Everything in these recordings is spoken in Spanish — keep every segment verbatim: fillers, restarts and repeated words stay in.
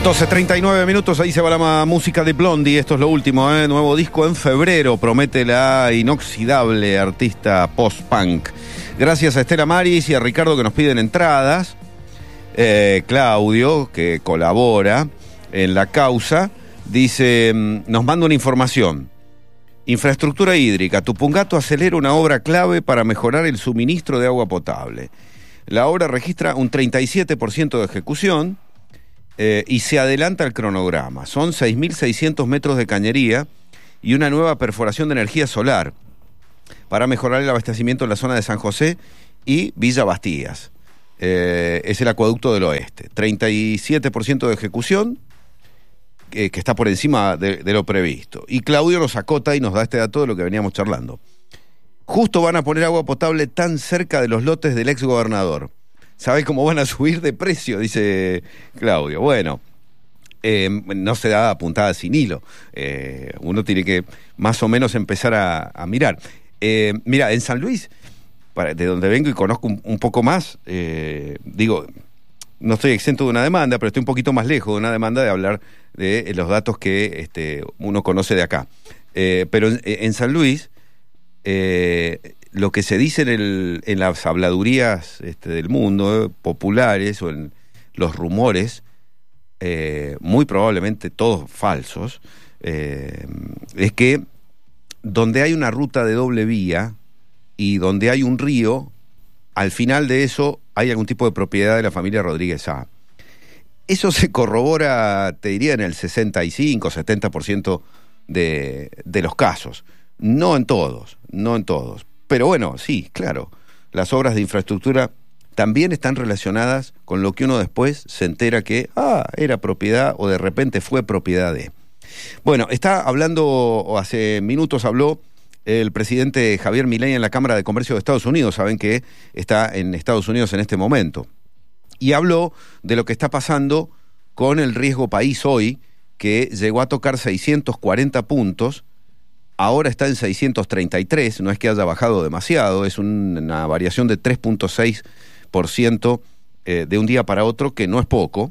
doce treinta y nueve minutos, ahí se va la música de Blondie. Esto es lo último, ¿eh? Nuevo disco en febrero, promete la inoxidable artista post-punk. Gracias a Estela Maris y a Ricardo que nos piden entradas. Eh, Claudio, que colabora en la causa, dice, nos manda una información. Infraestructura hídrica. Tupungato acelera una obra clave para mejorar el suministro de agua potable. La obra registra un treinta y siete por ciento de ejecución. Eh, y se adelanta el cronograma. Son seis mil seiscientos metros de cañería y una nueva perforación de energía solar para mejorar el abastecimiento en la zona de San José y Villa Bastías. Eh, es el acueducto del oeste. treinta y siete por ciento de ejecución, eh, que está por encima de, de lo previsto. Y Claudio nos acota y nos da este dato de lo que veníamos charlando. Justo van a poner agua potable tan cerca de los lotes del ex gobernador. ¿Sabés cómo van a subir de precio? Dice Claudio. Bueno, eh, no se da puntada sin hilo. Eh, uno tiene que más o menos empezar a, a mirar. Eh, mira, en San Luis, para, de donde vengo y conozco un, un poco más, eh, digo, no estoy exento de una demanda, pero estoy un poquito más lejos de una demanda de hablar de los datos que este, uno conoce de acá. Eh, pero en, en San Luis... Eh, lo que se dice en, el, en las habladurías este, del mundo, eh, populares, o en los rumores, eh, muy probablemente todos falsos, eh, es que donde hay una ruta de doble vía y donde hay un río, al final de eso hay algún tipo de propiedad de la familia Rodríguez A. Eso se corrobora, te diría, en el sesenta y cinco, setenta por ciento de, de los casos. No en todos, no en todos. Pero bueno, sí, claro, las obras de infraestructura también están relacionadas con lo que uno después se entera que, ah, era propiedad o de repente fue propiedad de. Bueno, está hablando, o hace minutos habló, el presidente Javier Milei en la Cámara de Comercio de Estados Unidos. Saben que está en Estados Unidos en este momento. Y habló de lo que está pasando con el riesgo país hoy, que llegó a tocar seiscientos cuarenta puntos. Ahora está en seiscientos treinta y tres, no es que haya bajado demasiado, es un, una variación de tres punto seis por ciento eh, de un día para otro, que no es poco,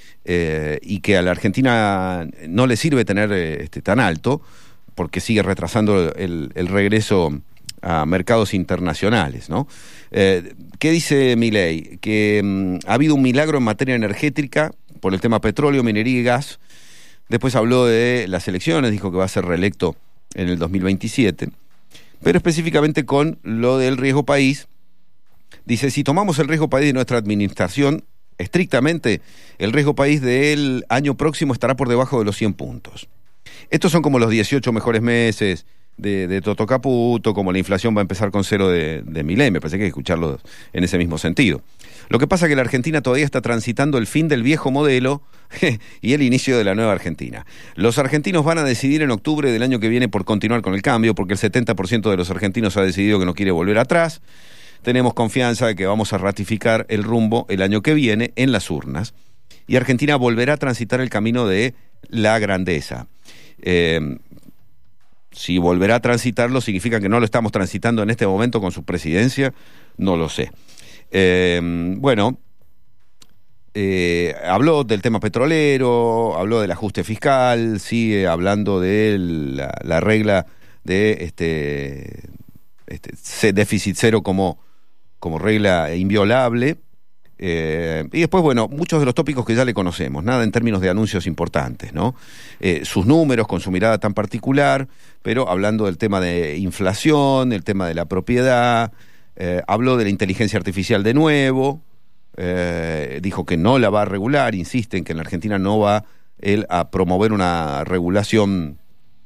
eh, y que a la Argentina no le sirve tener eh, este, tan alto, porque sigue retrasando el, el regreso a mercados internacionales, ¿no? Eh, ¿Qué dice Milei? Que mm, ha habido un milagro en materia energética por el tema petróleo, minería y gas. Después habló de las elecciones, dijo que va a ser reelecto en el dos mil veintisiete, pero específicamente con lo del riesgo país, dice, si tomamos el riesgo país de nuestra administración, estrictamente, el riesgo país del año próximo estará por debajo de los cien puntos. Estos son como los dieciocho mejores meses de, de Toto Caputo, como la inflación va a empezar con cero de, de Milei, me parece que hay que escucharlo en ese mismo sentido. Lo que pasa es que la Argentina todavía está transitando el fin del viejo modelo y el inicio de la nueva Argentina. Los argentinos van a decidir en octubre del año que viene por continuar con el cambio, porque el setenta por ciento de los argentinos ha decidido que no quiere volver atrás. Tenemos confianza de que vamos a ratificar el rumbo el año que viene en las urnas. Y Argentina volverá a transitar el camino de la grandeza. Eh, si volverá a transitarlo, significa que no lo estamos transitando en este momento con su presidencia, no lo sé. Eh, bueno, eh, habló del tema petrolero, habló del ajuste fiscal, sigue hablando de la, la regla de este, este déficit cero como, como regla inviolable. Eh, y después, bueno, muchos de los tópicos que ya le conocemos, nada en términos de anuncios importantes, ¿no? Eh, sus números con su mirada tan particular, pero hablando del tema de inflación, el tema de la propiedad. Eh, habló de la inteligencia artificial de nuevo, eh, dijo que no la va a regular, insiste en que en la Argentina no va él a promover una regulación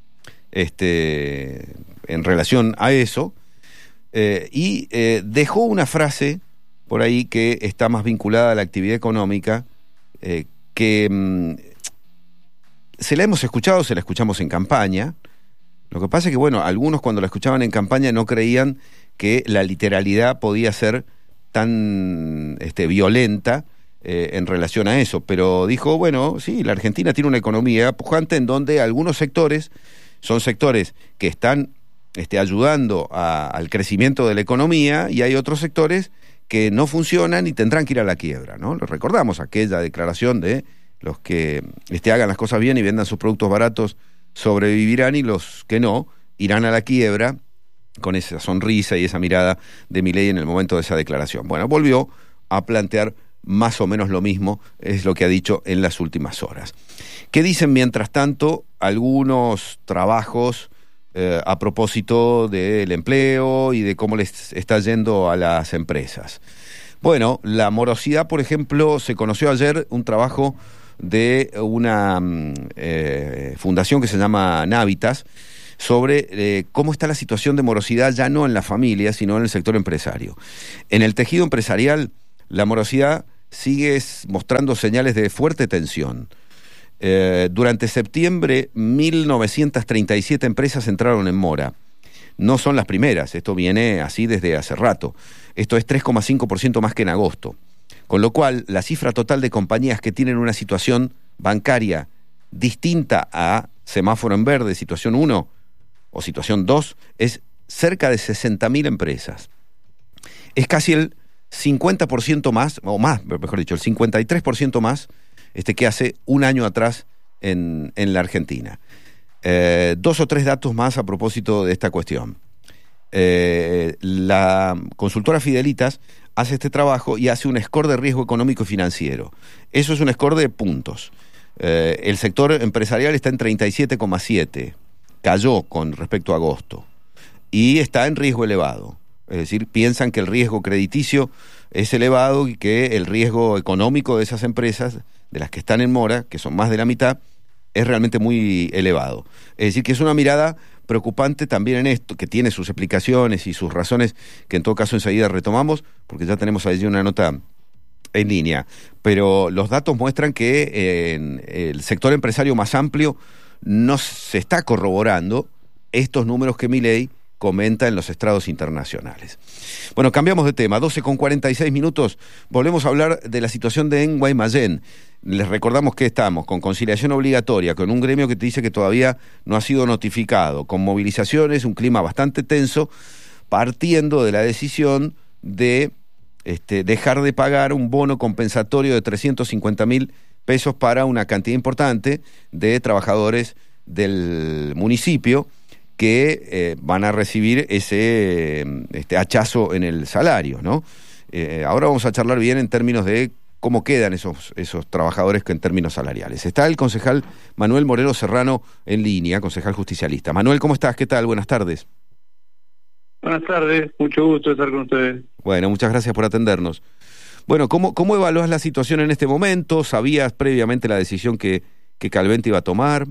este, en relación a eso, eh, y eh, dejó una frase por ahí que está más vinculada a la actividad económica, eh, que mm, se la hemos escuchado, se la escuchamos en campaña. Lo que pasa es que, bueno, algunos cuando la escuchaban en campaña no creían que la literalidad podía ser tan este, violenta eh, en relación a eso, pero dijo, bueno, sí, la Argentina tiene una economía pujante en donde algunos sectores son sectores que están este, ayudando a, al crecimiento de la economía, y hay otros sectores que no funcionan y tendrán que ir a la quiebra, ¿no? Recordamos aquella declaración de Los que este, hagan las cosas bien y vendan sus productos baratos sobrevivirán, y los que no irán a la quiebra, con esa sonrisa y esa mirada de Milei en el momento de esa declaración. Bueno, volvió a plantear más o menos lo mismo, es lo que ha dicho en las últimas horas. ¿Qué dicen mientras tanto algunos trabajos eh, a propósito del empleo y de cómo les está yendo a las empresas? Bueno, la morosidad, por ejemplo, se conoció ayer un trabajo de una eh, fundación que se llama Navitas, sobre eh, cómo está la situación de morosidad ya no en la familia, sino en el sector empresario. En el tejido empresarial, la morosidad sigue mostrando señales de fuerte tensión. Eh, durante septiembre, mil novecientas treinta y siete empresas entraron en mora. No son las primeras, esto viene así desde hace rato. Esto es tres coma cinco por ciento más que en agosto. Con lo cual, la cifra total de compañías que tienen una situación bancaria distinta a semáforo en verde, situación uno o situación dos, es cerca de sesenta mil empresas. Es casi el cincuenta por ciento más, o más, mejor dicho, el cincuenta y tres por ciento más este, que hace un año atrás en, en la Argentina. Eh, dos o tres datos más a propósito de esta cuestión. Eh, la consultora Fidelitas hace este trabajo y hace un score de riesgo económico y financiero. Eso es un score de puntos. Eh, el sector empresarial está en treinta y siete coma siete, cayó con respecto a agosto, y está en riesgo elevado. Es decir, piensan que el riesgo crediticio es elevado y que el riesgo económico de esas empresas, de las que están en mora, que son más de la mitad, es realmente muy elevado. Es decir, que es una mirada preocupante también en esto, que tiene sus explicaciones y sus razones, que en todo caso enseguida retomamos, porque ya tenemos allí una nota en línea. Pero los datos muestran que eh, en el sector empresario más amplio no se está corroborando estos números que Milei comenta en los estrados internacionales. Bueno, cambiamos de tema. doce con cuarenta y seis minutos. Volvemos a hablar de la situación de en Guaymallén. Les recordamos que estamos con conciliación obligatoria, con un gremio que te dice que todavía no ha sido notificado, con movilizaciones, un clima bastante tenso, partiendo de la decisión de este, dejar de pagar un bono compensatorio de trescientos cincuenta mil pesos para una cantidad importante de trabajadores del municipio que eh, van a recibir ese este, hachazo en el salario, ¿no? Eh, ahora vamos a charlar bien en términos de cómo quedan esos, esos trabajadores que en términos salariales. Está el concejal Manuel Moreno Serrano en línea, concejal justicialista. Manuel, ¿cómo estás? ¿Qué tal? Buenas tardes. Buenas tardes, mucho gusto estar con ustedes. Bueno, muchas gracias por atendernos. Bueno, ¿cómo, cómo evalúas la situación en este momento? ¿Sabías previamente la decisión que, que Calvente iba a tomar?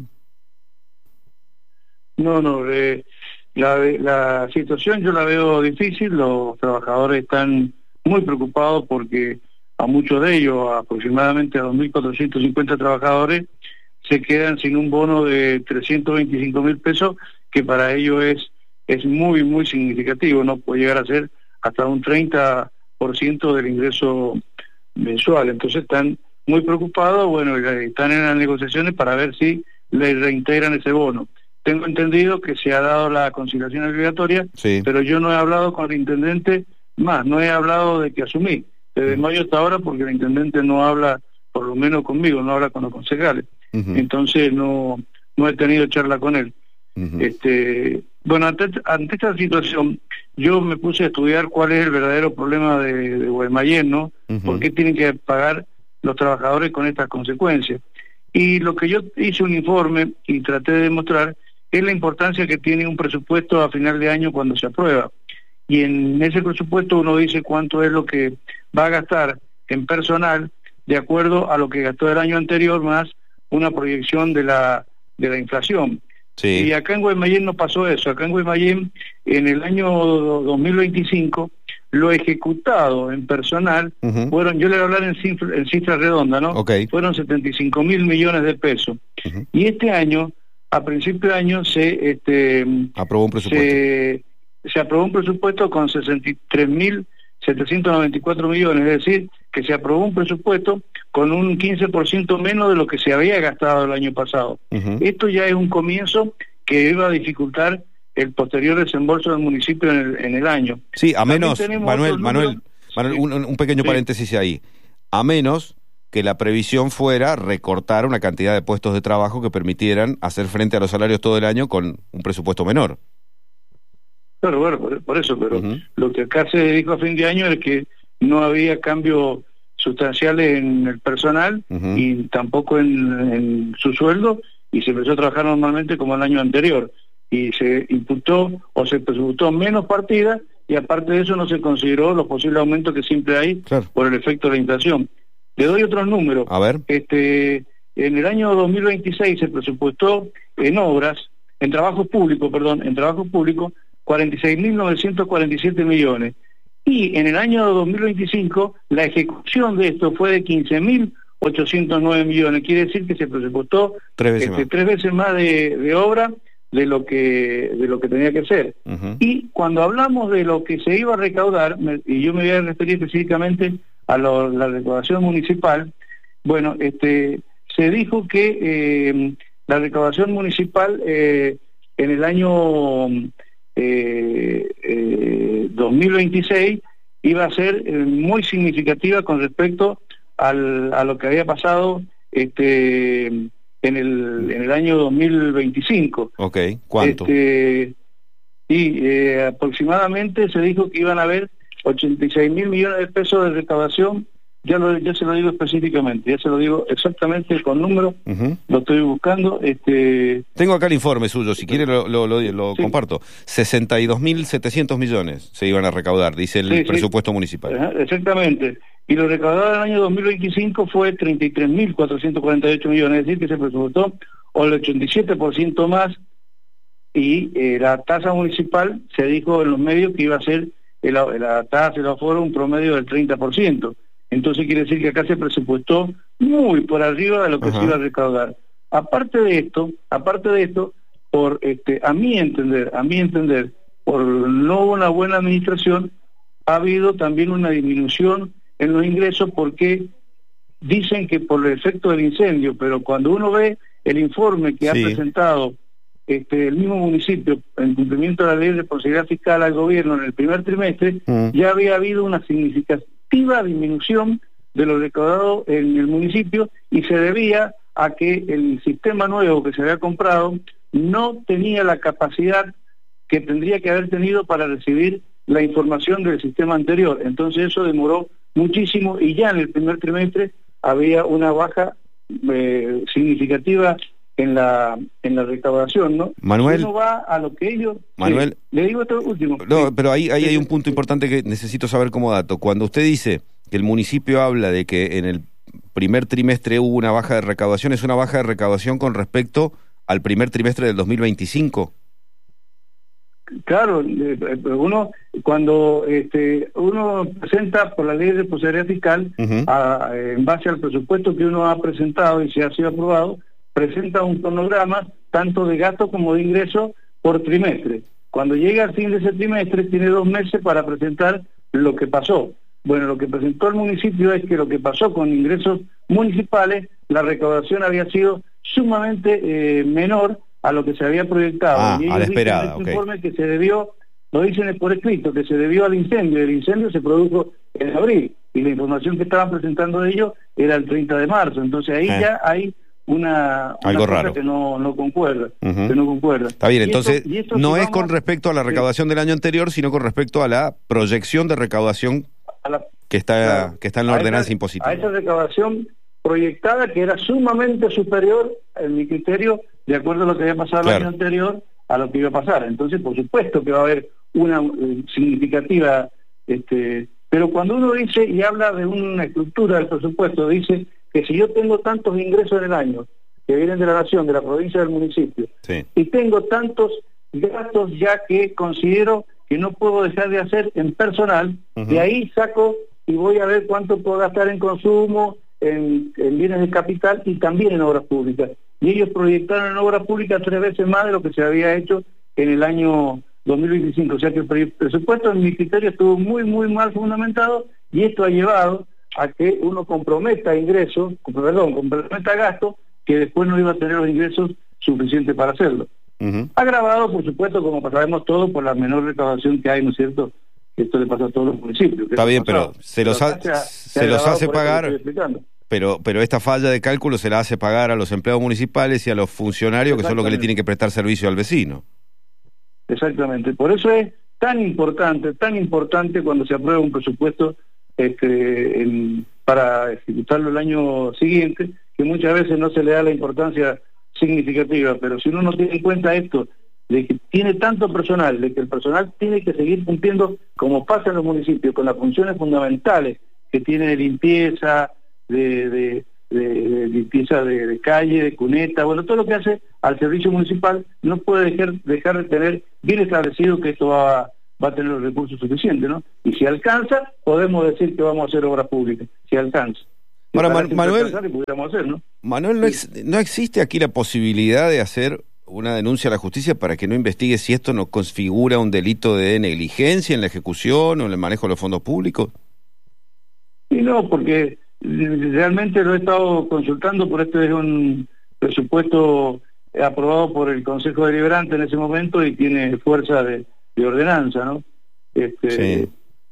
No, no, eh, la, la situación yo la veo difícil. Los trabajadores están muy preocupados porque a muchos de ellos, aproximadamente a dos mil cuatrocientos cincuenta trabajadores, se quedan sin un bono de trescientos veinticinco mil pesos, que para ellos es, es muy, muy significativo, ¿no? Puede llegar a ser hasta un treinta por ciento del ingreso mensual. Entonces están muy preocupados, bueno, están en las negociaciones para ver si les reintegran ese bono. Tengo entendido que se ha dado la conciliación obligatoria, sí, pero yo no he hablado con el intendente más, no he hablado de que asumí desde mayo hasta ahora, porque el intendente no habla, por lo menos conmigo, no habla con los concejales. Uh-huh. Entonces no no he tenido charla con él. Uh-huh. Este, bueno, ante, ante esta situación, yo me puse a estudiar cuál es el verdadero problema de, de Guaymallén, ¿no? Uh-huh. ¿Por qué tienen que pagar los trabajadores con estas consecuencias? Y lo que yo hice un informe y traté de demostrar es la importancia que tiene un presupuesto a final de año cuando se aprueba. Y en ese presupuesto uno dice cuánto es lo que va a gastar en personal de acuerdo a lo que gastó el año anterior, más una proyección de la de la inflación. Sí. Y acá en Guaymallén no pasó eso. Acá en Guaymallén, en el año dos mil veinticinco, lo ejecutado en personal, uh-huh, fueron, yo le voy a hablar en cifra, en cifra redonda, ¿no? Okay. Fueron setenta y cinco mil millones de pesos. Uh-huh. Y este año, a principio de año, se este aprobó un presupuesto. Se, se aprobó un presupuesto con sesenta y tres mil setecientos noventa y cuatro millones, es decir, que se aprobó un presupuesto con un quince por ciento menos de lo que se había gastado el año pasado. Uh-huh. Esto ya es un comienzo que iba a dificultar el posterior desembolso del municipio en el, en el año. Sí, a menos, Manuel, Manuel, Manuel, un, un pequeño sí. paréntesis ahí, a menos que la previsión fuera recortar una cantidad de puestos de trabajo que permitieran hacer frente a los salarios todo el año con un presupuesto menor. Claro, bueno, por, por eso, pero Uh-huh. lo que acá se dijo a fin de año es que no había cambios sustanciales en el personal Uh-huh. y tampoco en, en su sueldo, y se empezó a trabajar normalmente como el año anterior, y se imputó o se presupuestó menos partidas, y aparte de eso no se consideró los posibles aumentos que siempre hay Claro. por el efecto de la inflación. Le doy otros números. A ver. Este, en el año dos mil veintiséis se presupuestó en obras, en trabajos públicos, perdón, en trabajos públicos, cuarenta y seis mil novecientos cuarenta y siete millones. Y en el año dos mil veinticinco la ejecución de esto fue de quince mil ochocientos nueve millones. Quiere decir que se presupuestó Tres veces este, más. tres veces más de, de obra de lo que de lo que tenía que ser. Uh-huh. Y cuando hablamos de lo que se iba a recaudar, me, y yo me voy a referir específicamente a lo, la recaudación municipal, bueno, este se dijo que eh, la recaudación municipal eh, en el año eh, eh, dos mil veintiséis iba a ser eh, muy significativa con respecto al, a lo que había pasado este en el en el año dos mil veinticinco. Ok, ¿cuánto? Este, y eh, aproximadamente se dijo que iban a haber ochenta y seis mil millones de pesos de recaudación. Ya lo, ya se lo digo específicamente, ya se lo digo exactamente con números, Uh-huh. lo estoy buscando. Este, Tengo acá el informe suyo, si quiere lo, lo, lo, lo Sí. comparto. sesenta y dos mil setecientos millones se iban a recaudar, dice el Sí, sí. presupuesto municipal. Ajá, exactamente. Y lo recaudado del año dos mil veinticinco fue treinta y tres mil cuatrocientos cuarenta y ocho millones, es decir, que se presupuestó el ochenta y siete por ciento más, y eh, la tasa municipal se dijo en los medios que iba a ser el, la tasa del aforo un promedio del treinta por ciento. Entonces quiere decir que acá se presupuestó muy por arriba de lo que Ajá. se iba a recaudar. Aparte de esto, aparte de esto, por este, a mi entender, a mi entender, por no una buena administración, ha habido también una disminución en los ingresos, porque dicen que por el efecto del incendio, pero cuando uno ve el informe que Sí. ha presentado este, el mismo municipio en cumplimiento de la ley de responsabilidad fiscal al gobierno en el primer trimestre, Mm. ya había habido una significativa disminución de lo recaudado en el municipio, y se debía a que el sistema nuevo que se había comprado no tenía la capacidad que tendría que haber tenido para recibir la información del sistema anterior. Entonces eso demoró muchísimo, y ya en el primer trimestre había una baja eh, significativa en la en la recaudación, ¿no? Manuel. Uno va a lo que ellos... Manuel. Sí, le digo esto último. No, Sí. pero ahí, ahí Sí, hay sí. un punto importante que necesito saber como dato. Cuando usted dice que el municipio habla de que en el primer trimestre hubo una baja de recaudación, ¿es una baja de recaudación con respecto al primer trimestre del dos mil veinticinco? Claro, eh, uno cuando este uno presenta por la ley de responsabilidad fiscal, Uh-huh. a, en base al presupuesto que uno ha presentado y se ha sido aprobado, presenta un cronograma tanto de gasto como de ingreso por trimestre. Cuando llega al fin de ese trimestre tiene dos meses para presentar lo que pasó. Bueno, lo que presentó el municipio es que lo que pasó con ingresos municipales, la recaudación había sido sumamente eh, menor a lo que se había proyectado. Ah, Y ellos a la dicen esperada, en este ok. informe que se debió, lo dicen por escrito, que se debió al incendio. El incendio se produjo en abril, y la información que estaban presentando de ellos era el treinta de marzo. Entonces ahí Eh. ya hay una, una Algo cosa raro. que no, no concuerda, Ujú. que no concuerda. Está bien, Y esto- entonces y esto no si es vamos- con respecto a la Sí. recaudación del año anterior, sino con respecto a la proyección de recaudación a la- que está, Claro. que está en la A ordenanza esa- impositiva. A esa recaudación proyectada, que era sumamente superior, en mi criterio, de acuerdo a lo que había pasado Claro. el año anterior, a lo que iba a pasar. Entonces, por supuesto que va a haber una eh, significativa... este Pero cuando uno dice y habla de una estructura del presupuesto, dice que si yo tengo tantos ingresos en el año, que vienen de la nación, de la provincia, del municipio, Sí. y tengo tantos gastos ya que considero que no puedo dejar de hacer en personal, Ujú. de ahí saco y voy a ver cuánto puedo gastar en consumo, en, en bienes de capital y también en obras públicas. Y ellos proyectaron en obras públicas tres veces más de lo que se había hecho en el año dos mil veinticinco. O sea que el pre- presupuesto, en mi criterio, estuvo muy, muy mal fundamentado, y esto ha llevado a que uno comprometa ingresos, perdón, comprometa gastos, que después no iba a tener los ingresos suficientes para hacerlo. Ujú. Agravado, por supuesto, como sabemos todos, por la menor recaudación que hay, ¿no es cierto? Esto le pasa a todos los municipios. que Está eso bien, ha pasado. pero se los, Pero ha- acá se ha- se se ha los agravado hace por eso que pagar, estoy explicando. Pero, pero esta falla de cálculo se la hace pagar a los empleados municipales y a los funcionarios, que son los que le tienen que prestar servicio al vecino. Exactamente. Por eso es tan importante, tan importante cuando se aprueba un presupuesto este, en, para ejecutarlo el año siguiente, que muchas veces no se le da la importancia significativa, pero si uno no tiene en cuenta esto, de que tiene tanto personal, de que el personal tiene que seguir cumpliendo, como pasa en los municipios, con las funciones fundamentales que tiene de limpieza, de, de, de, de limpieza de, de calle, de cuneta, bueno, todo lo que hace al servicio municipal, no puede dejar, dejar de tener bien establecido que esto va, va a tener los recursos suficientes, ¿no? Y si alcanza, podemos decir que vamos a hacer obras públicas, si alcanza. Ahora, Man Manuel, hacer, ¿no? Manuel, ¿no, ex ¿no existe aquí la posibilidad de hacer una denuncia a la justicia para que no investigue si esto no configura un delito de negligencia en la ejecución o en el manejo de los fondos públicos? Y no, porque realmente lo he estado consultando, por este es un presupuesto aprobado por el Consejo Deliberante en ese momento y tiene fuerza de, de ordenanza, ¿no? Este, sí. eh,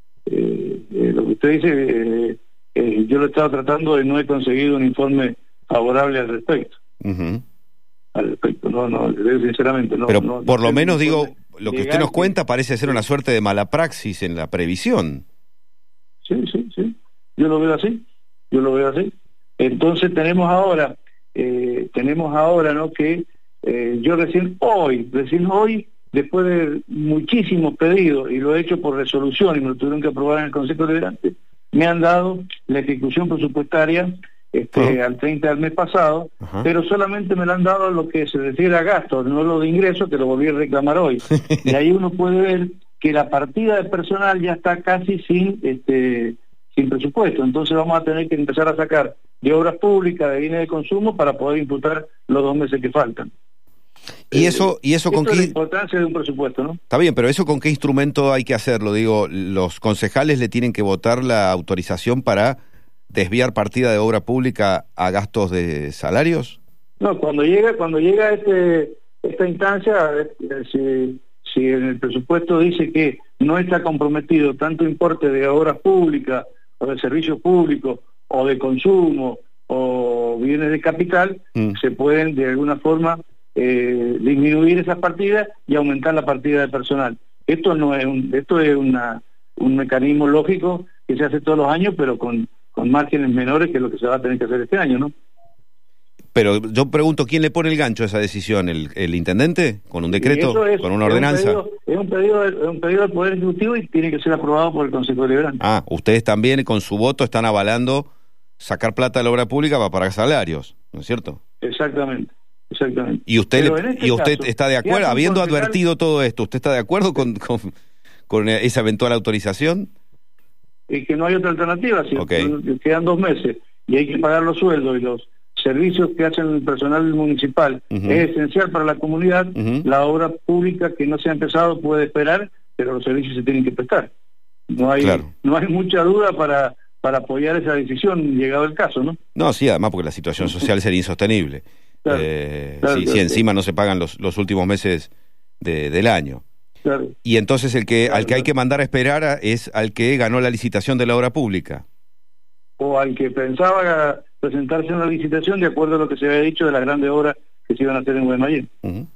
eh, lo que usted dice, eh, eh, yo lo he estado tratando y no he conseguido un informe favorable al respecto. Uh-huh. Al respecto, no, no, sinceramente no. Pero no, por no lo menos digo, lo que usted nos que... cuenta parece ser una suerte de mala praxis en la previsión. Sí, sí, sí, yo lo veo así, yo lo veo así. Entonces tenemos ahora, eh, tenemos ahora, ¿no? Que eh, yo recién hoy, recién hoy, después de muchísimos pedidos, y lo he hecho por resolución, y me lo tuvieron que aprobar en el Consejo Deliberante, me han dado la ejecución presupuestaria este, uh-huh. al treinta del mes pasado, uh-huh. pero solamente me lo han dado lo que se refiere a gastos, no lo de ingresos, que lo volví a reclamar hoy. Y ahí uno puede ver que la partida de personal ya está casi sin este sin presupuesto, entonces vamos a tener que empezar a sacar de obras públicas, de bienes de consumo, para poder imputar los dos meses que faltan. Y eso, y eso con qué... es la importancia de un presupuesto, ¿no? Está bien, pero eso con qué instrumento hay que hacerlo. Digo, los concejales le tienen que votar la autorización para desviar partida de obra pública a gastos de salarios. No, cuando llega, cuando llega este esta instancia, eh, si, si en el presupuesto dice que no está comprometido tanto importe de obras públicas o de servicios públicos o de consumo o bienes de capital, mm. se pueden de alguna forma Eh, disminuir esas partidas y aumentar la partida de personal. Esto no es un, esto es una, un mecanismo lógico que se hace todos los años, pero con, con márgenes menores que lo que se va a tener que hacer este año, ¿no? Pero yo pregunto, ¿quién le pone el gancho a esa decisión? ¿El, el intendente? ¿Con un decreto? Es, ¿Con una ordenanza? Es un, pedido, es, un pedido, es un pedido del Poder Ejecutivo y tiene que ser aprobado por el Consejo Deliberante. Ah, ustedes también con su voto están avalando sacar plata de la obra pública para pagar salarios, ¿no es cierto? Exactamente. Exactamente. ¿Y usted, le, este y usted caso, está de acuerdo, habiendo concejal... advertido todo esto, usted está de acuerdo con, con, con esa eventual autorización? Es que no hay otra alternativa, si okay. quedan dos meses y hay que pagar los sueldos y los servicios que hacen el personal municipal, uh-huh. es esencial para la comunidad, uh-huh. la obra pública que no se ha empezado puede esperar, pero los servicios se tienen que prestar. No hay, claro. no hay mucha duda para, para apoyar esa decisión llegado el caso, ¿no? No, sí, además porque la situación social sería insostenible. Claro, eh, claro, si, claro, si encima claro. no se pagan los, los últimos meses de, del año. Claro. Y entonces el que claro, al que hay claro. que mandar a esperar a, es al que ganó la licitación de la obra pública. O al que pensaba presentarse en una licitación de acuerdo a lo que se había dicho de las grandes obras que se iban a hacer en Guaymallén. Uh-huh.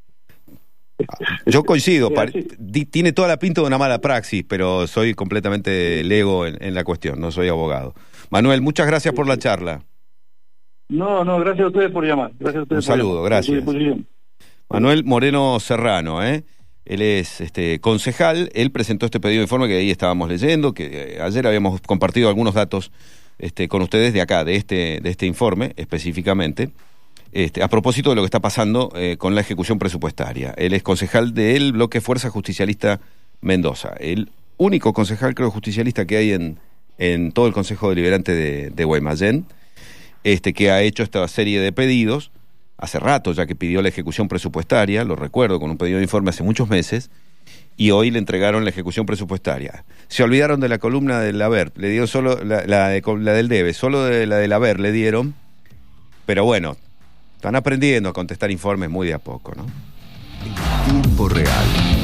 Yo coincido, tiene toda la pinta de una mala praxis, pero soy completamente lego en, en la cuestión, no soy abogado. Manuel, muchas gracias sí, por la sí. charla. No, no, gracias a ustedes por llamar. Gracias a ustedes. Un saludo, por gracias. Manuel Moreno Serrano, ¿eh? Él es este concejal, él presentó este pedido de informe que ahí estábamos leyendo, que eh, ayer habíamos compartido algunos datos este, con ustedes de acá, de este, de este informe específicamente, este, a propósito de lo que está pasando eh, con la ejecución presupuestaria. Él es concejal del bloque Fuerza Justicialista Mendoza, el único concejal, creo, justicialista que hay en, en todo el Consejo Deliberante de, de Guaymallén, este, que ha hecho esta serie de pedidos hace rato, ya que pidió la ejecución presupuestaria, lo recuerdo, con un pedido de informe hace muchos meses, y hoy le entregaron la ejecución presupuestaria. Se olvidaron de la columna del haber, le dieron solo la, la, de, la del debe, solo de la del haber le dieron, pero bueno, están aprendiendo a contestar informes muy de a poco, ¿no? Tiempo real.